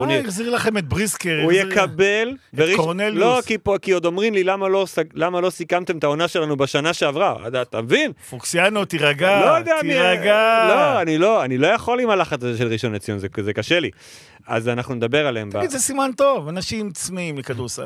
החזיר לכם את בריסקר. הוא יקבל, את קורנליוס. לא, כי עוד אומרים לי, למה לא סיכמתם את העונה שלנו בשנה שעברה? אתה מבין? פוקסיאנו, תירגע. לא יודע, תירגע. אני לא יכול עם הלחץ הזה של ראשון לציון, זה קשה לי. אז אנחנו נדבר עליהם. תגיד, זה סימן טוב, אנשים צמאים לכדורסל.